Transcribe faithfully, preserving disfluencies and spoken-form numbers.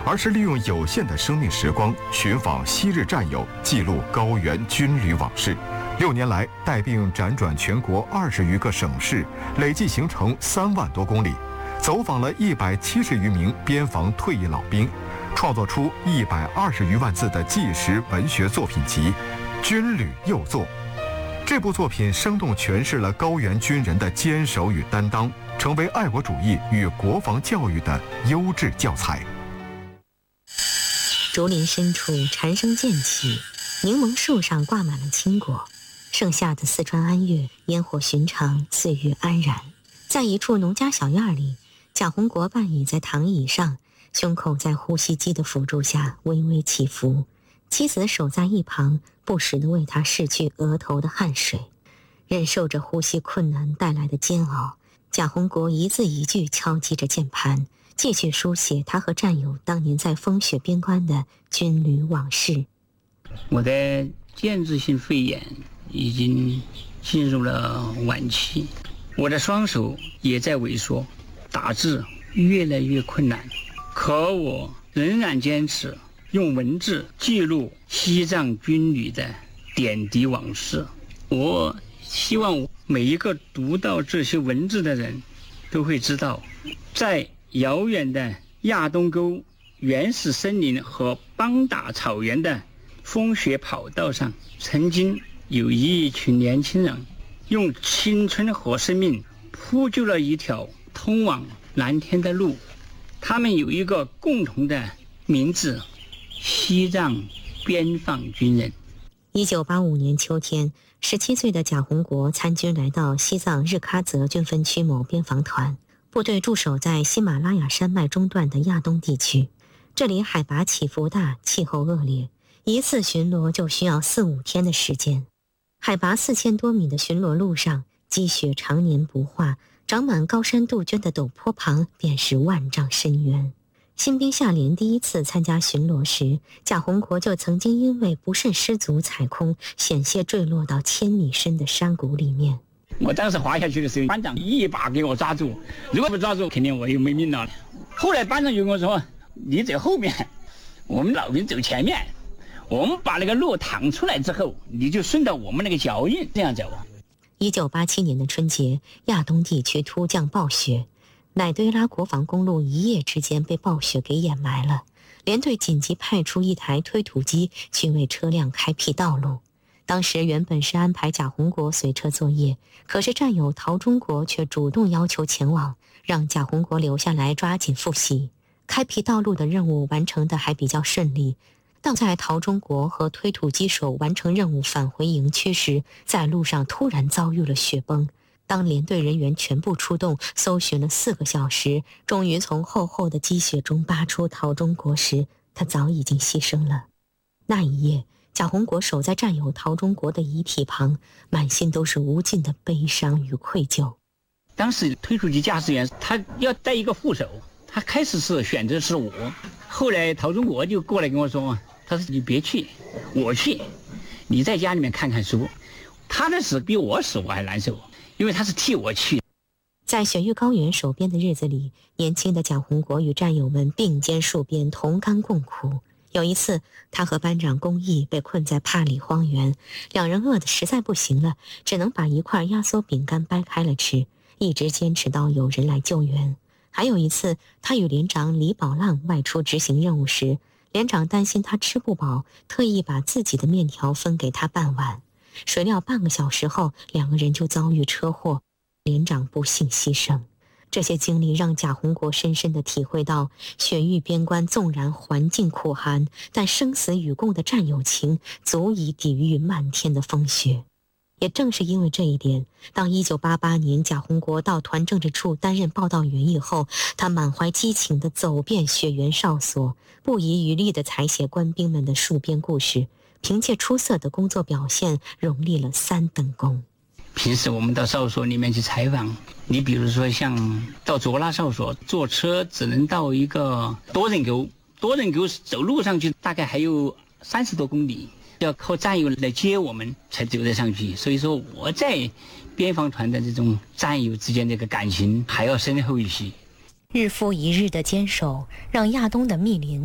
而是利用有限的生命时光，寻访昔日战友，记录高原军旅往事。六年来，带病辗转全国二十余个省市，累计行程三万多公里，走访了一百七十余名边防退役老兵，创作出一百二十余万字的纪实文学作品集《军旅又作》。这部作品生动诠释了高原军人的坚守与担当，成为爱国主义与国防教育的优质教材。 竹林深处蝉声渐起，柠檬树上挂满了青果。盛夏的四川安岳，烟火寻常，岁月安然。在一处农家小院里，贾洪国半倚在躺椅上，胸口在呼吸机的辅助下微微起伏。妻子守在一旁，不时地为他拭去额头的汗水。忍受着呼吸困难带来的煎熬，贾洪国一字一句敲击着键盘，继续书写他和战友当年在风雪边关的军旅往事。 我的间质性肺炎已经进入了晚期，我的双手也在萎缩，打字越来越困难，可我仍然坚持用文字记录西藏军旅的点滴往事。我希望每一个读到这些文字的人都会知道，在遥远的亚东沟原始森林和邦达草原的风雪跑道上，曾经有一群年轻人用青春和生命铺就了一条通往蓝天的路。他们有一个共同的名字，西藏边防军人。 一九八五年秋天，十七岁的贾洪国参军来到西藏日喀则军分区某边防团，部队驻守在喜马拉雅山脉中段的亚东地区。这里海拔起伏大，气候恶劣，一次巡逻就需要四五天的时间。海拔四千多米的巡逻路上，积雪常年不化，长满高山杜鹃的陡坡旁便是万丈深渊。新兵下连第一次参加巡逻时，贾洪国就曾经因为不慎失足踩空，险些坠落到千米深的山谷里面。 我当时滑下去的时候，班长一把给我抓住，如果不抓住，肯定我又没命了。后来班长就跟我说：“你走后面，我们老兵走前面，我们把那个路淌出来之后，你就顺着我们那个脚印这样走。” 一九八七年的春节，亚东地区突降暴雪，乃堆拉国防公路一夜之间被暴雪给掩埋了。连队紧急派出一台推土机去为车辆开辟道路。当时原本是安排贾洪国随车作业，可是战友陶中国却主动要求前往，让贾洪国留下来抓紧复习。开辟道路的任务完成的还比较顺利，当在陶中国和推土机手完成任务返回营区时，在路上突然遭遇了雪崩。当连队人员全部出动，搜寻了四个小时，终于从厚厚的积雪中扒出陶中国时，他早已经牺牲了。那一夜，贾洪国守在战友陶中国的遗体旁，满心都是无尽的悲伤与愧疚。 当时推土机驾驶员他要带一个副手，他开始是选择是我，后来陶中国就过来跟我说，他说你别去，我去，你在家里面看看书。他的死比我死我还难受，因为他是替我去。 在雪域高原守边的日子里，年轻的蒋洪国与战友们并肩戍边，同甘共苦。有一次，他和班长龚毅被困在帕里荒原，两人饿得实在不行了，只能把一块压缩饼干掰开了吃，一直坚持到有人来救援。还有一次，他与连长李宝浪外出执行任务时，连长担心他吃不饱，特意把自己的面条分给他半碗。谁料半个小时后，两个人就遭遇车祸，连长不幸牺牲。这些经历让贾洪国深深地体会到，雪域边关纵然环境苦寒，但生死与共的战友情足以抵御漫天的风雪。也正是因为这一点，当一九八八年贾洪国到团政治处担任报道员以后，他满怀激情地走遍雪原哨所，不遗余力地采写官兵们的戍边故事，凭借出色的工作表现，荣立了三等功。 平时我们到哨所里面去采访，你比如说像到卓拉哨所，坐车只能到一个多人沟，多人沟走路上去大概还有三十多公里，要靠战友来接我们才走得上去。所以说我在边防团的这种战友之间这个感情还要深厚一些。 日复一日的坚守，让亚东的密林